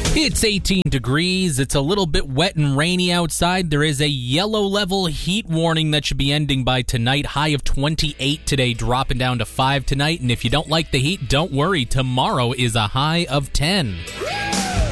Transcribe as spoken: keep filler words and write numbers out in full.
It's eighteen degrees. It's a little bit wet and rainy outside. There is a yellow level heat warning that should be ending by tonight. High of twenty-eight today, dropping down to five tonight. And if you don't like the heat, don't worry. Tomorrow is a high of ten.